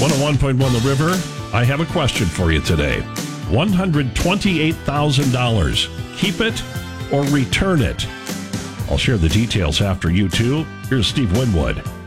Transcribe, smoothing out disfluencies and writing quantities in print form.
101.1 The River. I have a question for you today. $128,000. Keep it or return it? I'll share the details after you two. Here's Steve Winwood.